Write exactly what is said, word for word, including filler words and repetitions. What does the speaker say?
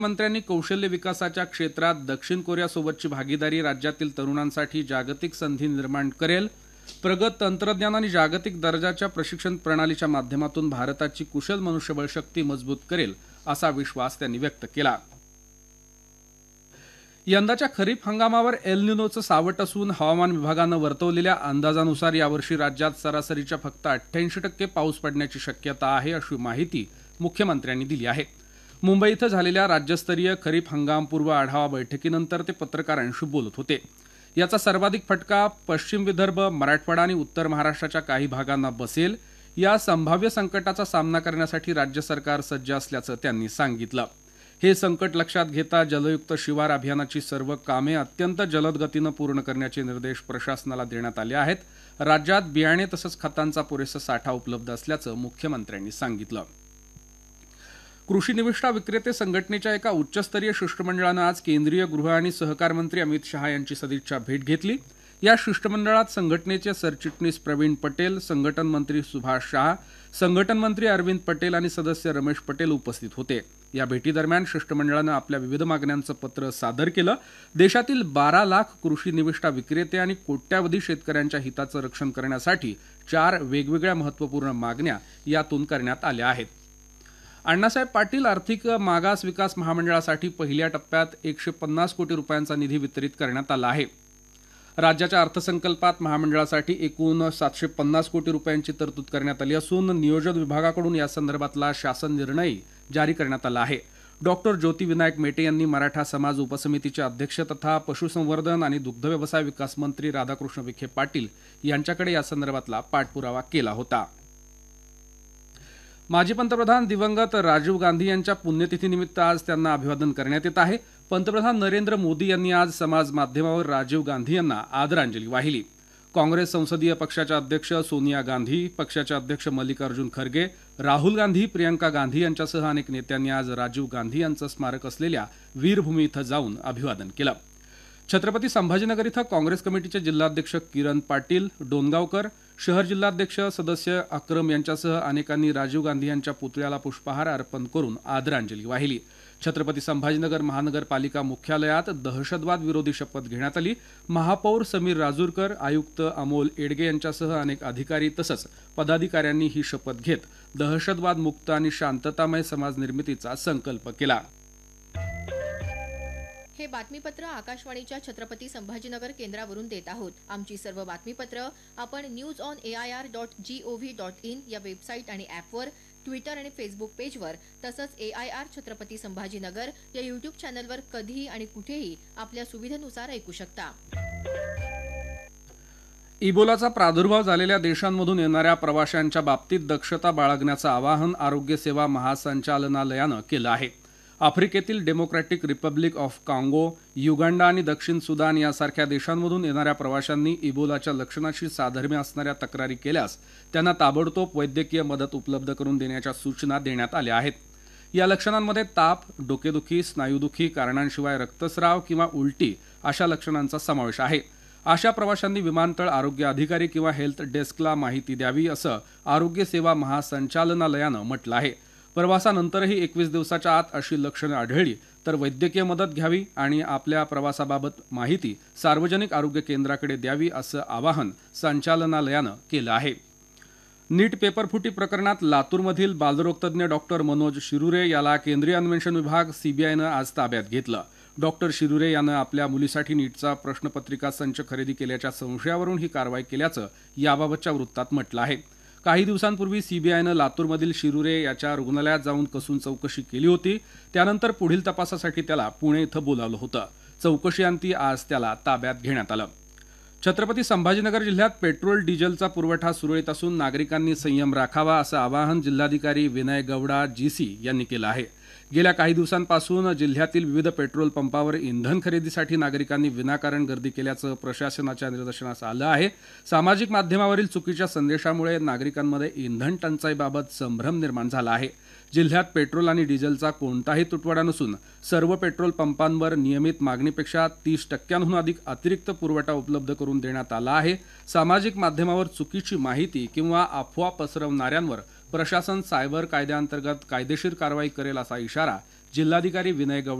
मंत्र्यांनी कौशल्य विकासाच्या क्षेत्रात दक्षिण कोरियासोबतची भागीदारी राज्यातील तरुणांसाठी जागतिक संधी निर्माण करेल. प्रगत तंत्रज्ञान आणि जागतिक दर्जाच्या प्रशिक्षण प्रणालीच्या माध्यमातून भारताची कुशल मनुष्यबळ शक्ती मजबूत करेल असा विश्वास त्यांनी व्यक्त केला. यंदाच्या खरीप हंगामावर एल निनोचं सावट असून हवामान विभागानं वर्तवलेल्या अंदाजानुसार यावर्षी राज्यात सरासरीच्या फक्त अठ्ठ्याऐंशी टक्के पाऊस पडण्याची शक्यता आहे, अशी माहिती मुख्यमंत्र्यांनी दिली आहे. मुंबई इथं झालेल्या राज्यस्तरीय खरीप हंगामपूर्व आढावा बैठकीनंतर ते पत्रकारांशी बोलत होते. याचा सर्वाधिक फटका पश्चिम विदर्भ, मराठवाडा आणि उत्तर महाराष्ट्राच्या काही भागांना बसेल. या संभाव्य संकटाचा सामना करण्यासाठी राज्य सरकार सज्ज असल्याचं त्यांनी सांगितलं. हे संकट लक्षात घेता जलयुक्त शिवार अभियानाची सर्व कामे अत्यंत जलद गतीनं पूर्ण करण्याचे निर्देश प्रशासनाला देण्यात आले आहेत. राज्यात बियाणे तसंच खतांचा पुरेसा साठा उपलब्ध असल्याचं मुख्यमंत्र्यांनी सांगितलं. कृषी निविष्ठा विक्रेते संघटनेच्या एका उच्चस्तरीय शिष्टमंडळानं आज केंद्रीय गृह आणि सहकार मंत्री अमित शहा यांची सदिच्छा भेट घेतली. या शिष्टमंडळात संघटनेचे सरचिटणीस प्रवीण पटेल, संघटन मंत्री सुभाष शहा, संघटन मंत्री अरविंद पटेल आणि सदस्य रमेश पटेल उपस्थित होते. या भेटीदरम्यान शिष्टमंडळानं आपल्या विविध मागण्यांचं पत्र सादर केलं. देशातील बारा लाख कृषी निविष्ठा विक्रेते आणि कोट्यावधी शेतकऱ्यांच्या हिताचं रक्षण करण्यासाठी चार वेगवेगळ्या महत्त्वपूर्ण मागण्या यातून करण्यात आल्या आहेत. अण्णासाहेब पाटील आर्थिक मागास विकास महामंडळासाठी पहिल्या टप्प्यात एकशे पन्नास कोटी रुपयांचा निधी वितरित करण्यात आला आहे. राज्याच्या अर्थसंकल्पात महामंडळासाठी एकूण सातशे पन्नास कोटी रुपयांची तरतूद करण्यात आली असून नियोजन विभागाकडून यासंदर्भातला शासन निर्णय जारी करण्यात आला आहे. डॉक्टर ज्योती विनायक मेटे यांनी मराठा समाज उपसमितीचे अध्यक्ष तथा पशुसंवर्धन आणि दुग्ध व्यवसाय विकास मंत्री राधाकृष्ण विखे पाटील यांच्याकडे यासंदर्भातला पाठपुरावा केला होता. माजी पंतप्रधान दिवंगत राजीव गांधी यांच्या पुण्यतिथीनिमित्त आज त्यांना अभिवादन करण्यात येत आहे. पंतप्रधान नरेंद्र मोदी यांनी आज समाज माध्यमावर राजीव गांधी यांना आदरांजली वाहिली. काँग्रेस संसदीय पक्षाच्या अध्यक्ष सोनिया गांधी, पक्षाचे अध्यक्ष मल्लिकार्जुन खरगे, राहुल गांधी, प्रियंका गांधी यांच्यासह अनेक नेत्यांनी आज राजीव गांधी यांचं स्मारक असलेल्या वीरभूमी इथं जाऊन अभिवादन केलं. छत्रपती संभाजीनगर इथं काँग्रेस कमिटीचे जिल्हाध्यक्ष किरण पाटील, डोनगावकर, शहर जिल्हाध्यक्ष सदस्य अक्रम यांच्यासह अनेकांनी राजीव गांधी यांच्या पुतळ्याला पुष्पहार अर्पण करून आदरांजली वाहिली. छत्रपती संभाजीनगर महानगरपालिका मुख्यालयात दहशतवाद विरोधी शपथ घेण्यात आली. महापौर समीर राजूरकर, आयुक्त अमोल एडगे यांच्यासह अनेक अधिकारी तसंच पदाधिकाऱ्यांनी ही शपथ घेत दहशतवाद मुक्त आणि शांततामय समाज निर्मितीचा संकल्प केला. हे बातमीपत्र आकाशवाणीच्या छत्रपती संभाजीनगर केंद्रावरून देत आहोत. आमची सर्व बातमीपत्र आपण news on A I R dot G O V dot in या वेबसाईट आणि ॲपवर, ट्विटर आणि फेसबुक पेजवर तसंच ए आय आर छत्रपती संभाजीनगर या यूट्यूब चॅनलवर कधीही आणि कुठेही आपल्या सुविधेनुसार ऐकू शकता. इबोलाचा प्रादुर्भाव झालेल्या देशांमधून येणाऱ्या प्रवाशांच्या बाबतीत दक्षता बाळगण्याचं आवाहन आरोग्य सेवा महासंचालनालयानं केलं आहे. आफ्रिकेतील डेमोक्रॅटिक रिपब्लिक ऑफ काँगो, युगांडा आणि दक्षिण सुदान यासारख्या देशांमधून येणाऱ्या प्रवाशांनी इबोलाच्या लक्षणाशी साधर्म्य असणाऱ्या तक्रारी केल्यास त्यांना ताबडतोब वैद्यकीय मदत उपलब्ध करून देण्याच्या सूचना देण्यात आल्या आहेत. या लक्षणांमध्ये ताप, डोकेदुखी, स्नायुदुखी, कारणांशिवाय रक्तस्राव किंवा उलटी अशा लक्षणांचा समावेश आहे. अशा प्रवाशांनी विमानतळ आरोग्य अधिकारी किंवा हेल्थ डेस्कला माहिती द्यावी असं आरोग्य सेवा महासंचालनालयानं म्हटलं आहे. प्रवासानंतरही एकवीस दिवसाच्या आत अशी लक्षणं आढळली तर वैद्यकीय मदत घ्यावी आणि आपल्या प्रवासाबाबत माहिती सार्वजनिक आरोग्य केंद्राकडे द्यावी असं आवाहन संचालनालयानं केलं आहे. नीट पेपरफुटी प्रकरणात लातूरमधील बालरोगतज्ञ डॉक्टर मनोज शिरुरे याला केंद्रीय अन्वेषण विभाग सीबीआयनं आज ताब्यात घेतलं. डॉक्टर शिरुरे यानं आपल्या मुलीसाठी नीटचा प्रश्नपत्रिका संच खरेदी केल्याच्या संशयावरून ही कारवाई केल्याचं याबाबतच्या वृत्तात म्हटलं आहे. काही दिवसांपूर्वी सीबीआयनं लातूरमधील शिरुरे याच्या रुग्णालयात जाऊन कसून चौकशी केली होती. त्यानंतर पुढील तपासासाठी त्याला पुणे इथं बोलावलं होतं. चौकशीअंती आज त्याला ताब्यात घेण्यात आलं. छत्रपती संभाजीनगर जिल्ह्यात पेट्रोल डिझेलचा पुरवठा सुरळीत असून नागरिकांनी संयम राखावा असं आवाहन जिल्हाधिकारी विनय गौडा जीसी यांनी केलं आहे. गेल्या काही दिवसांपासून जिल्ह्यातील विविध पेट्रोल पंपावर इंधन खरेदीसाठी नागरिकांनी विनाकारण गर्दी केल्याचं प्रशासनाच्या निदर्शनास आलं आहे. सामाजिक माध्यमावरील चुकीच्या संदेशामुळे नागरिकांमध्ये इंधन टंचाईबाबत संभ्रम निर्माण झाला आहे. जिल्ह्यात पेट्रोल आणि डिझेलचा कोणताही तुटवडा नसून सर्व पेट्रोल पंपांवर नियमित मागणीपेक्षा तीस टक्क्यांहून अधिक अतिरिक्त पुरवठा उपलब्ध करून देण्यात आला आहे. सामाजिक माध्यमावर चुकीची माहिती किंवा अफवा पसरवणाऱ्यांवर प्रशासन सायबर कायद्याअंतर्गत कायदेशीर कारवाई करेल असा इशारा जिल्हाधिकारी विनय गवळी